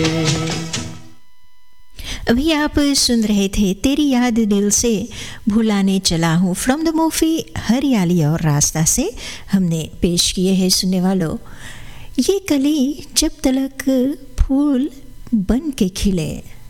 अभी आप सुन रहे थे तेरी याद दिल से भुलाने चला हूँ फ्रॉम द मूवी हरियाली और रास्ता से हमने पेश किए हैं सुनने वालों। ये कली जब तलक फूल बन के खिले,